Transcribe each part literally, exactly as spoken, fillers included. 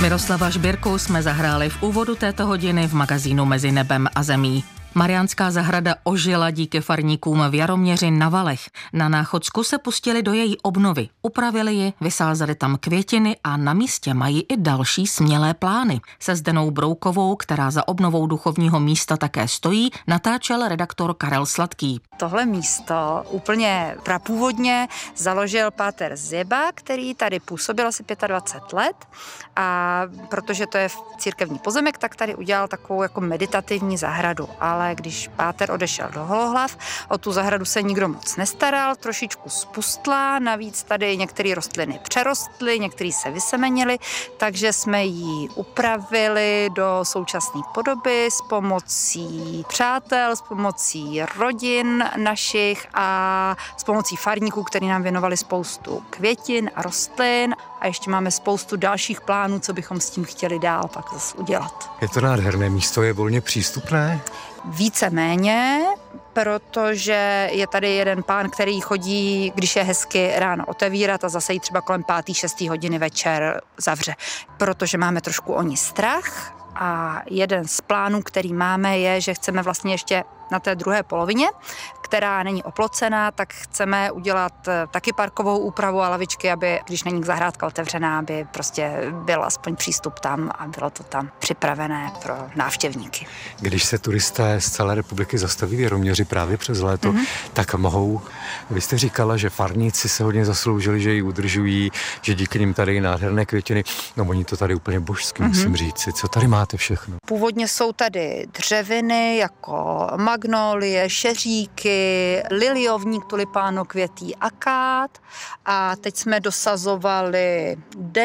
Miroslava Žbírku jsme zahráli v úvodu této hodiny v magazínu Mezi nebem a zemí. Mariánská zahrada ožila díky farníkům v Jaroměři na Valech. Na Náchodsku se pustili do její obnovy, upravili ji, vysázeli tam květiny a na místě mají i další smělé plány. Se Zdenou Broukovou, která za obnovou duchovního místa také stojí, natáčel redaktor Karel Sladký. Tohle místo úplně prapůvodně založil páter Zjeba, který tady působil asi dvacet pět let, a protože to je církevní pozemek, tak tady udělal takovou jako meditativní zahradu. Ale když páter odešel do Holohlav, o tu zahradu se nikdo moc nestaral, trošičku spustla, navíc tady některé rostliny přerostly, některé se vysemenily, takže jsme ji upravili do současné podoby s pomocí přátel, s pomocí rodin našich a s pomocí farníků, kteří nám věnovali spoustu květin a rostlin, a ještě máme spoustu dalších plánů, co bychom s tím chtěli dál pak zase udělat. Je to nádherné místo, je volně přístupné? Víceméně, protože je tady jeden pán, který chodí, když je hezky, ráno otevírat a zase ji třeba kolem páté, šesté hodiny večer zavře. Protože máme trošku o ní strach a jeden z plánů, který máme, je, že chceme vlastně ještě na té druhé polovině, která není oplocená, tak chceme udělat taky parkovou úpravu a lavičky, aby, když není zahrádka otevřená, aby prostě byl aspoň přístup tam a bylo to tam připravené pro návštěvníky. Když se turisté z celé republiky zastaví v Jaroměři právě přes léto, mm-hmm. tak mohou, vy jste říkala, že farníci se hodně zasloužili, že ji udržují, že díky nim tady nádherné květiny, no oni to tady úplně božsky, mm-hmm. musím říct. Co tady máte všechno? Původně jsou tady dřeviny jako magnolie, šeříky, liliovník, tulipánokvětý, akát, a teď jsme dosazovali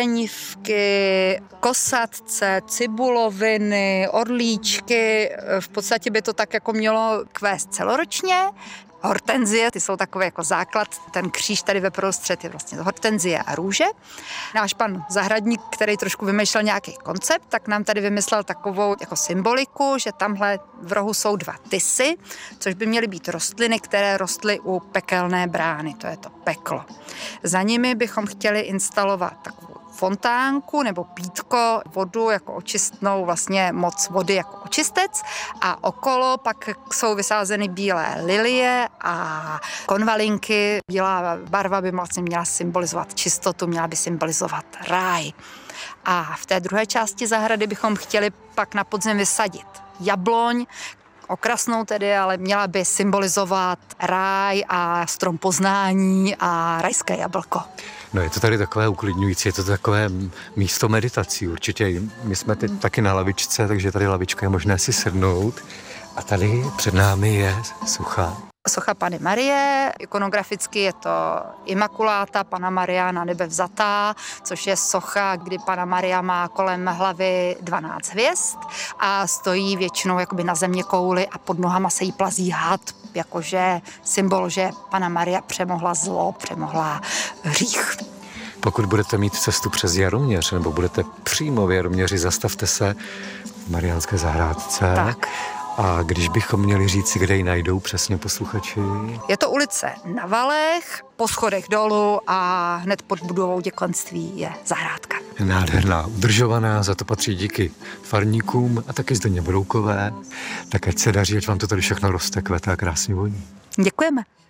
denivky, kosatce, cibuloviny, orlíčky. V podstatě by to tak jako mělo kvést celoročně. Hortenzie, ty jsou takové jako základ, ten kříž tady ve prostřed je vlastně hortenzie a růže. Náš pan zahradník, který trošku vymýšlel nějaký koncept, tak nám tady vymyslel takovou jako symboliku, že tamhle v rohu jsou dva tysy, což by měly být rostliny, které rostly u pekelné brány, to je to peklo. Za nimi bychom chtěli instalovat takovou fontánku nebo pítko, vodu jako očistnou, vlastně moc vody jako očistec, a okolo pak jsou vysázeny bílé lilie a konvalinky. Bílá barva by vlastně měla symbolizovat čistotu, měla by symbolizovat ráj. A v té druhé části zahrady bychom chtěli pak na podzim vysadit jabloň, okrasnou tedy, ale měla by symbolizovat ráj a strom poznání a rajské jablko. No je to tady takové uklidňující, je to takové místo meditací určitě. My jsme teď hmm. taky na lavičce, takže tady lavička je možné si sednout. A tady před námi je socha. Socha Panny Marie, ikonograficky je to Imakuláta, Panna Maria na nebe vzatá, což je socha, kdy Panna Maria má kolem hlavy dvanáct hvězd a stojí většinou jakoby na země kouli a pod nohama se jí plazí had, jakože symbol, že Panna Maria přemohla zlo, přemohla hřích. Pokud budete mít cestu přes Jaroměř, nebo budete přímo v Jaroměři, zastavte se v Mariánské zahrádce. Tak. A když bychom měli říci, kde ji najdou přesně posluchači? Je to ulice na Valech, po schodech dolů a hned pod budovou děkanství je zahrádka. Nádherná, udržovaná, za to patří díky farníkům a taky Zdeně Broukové. Tak ať se daří, ať vám to tady všechno roste, kvete a krásně voní. Děkujeme.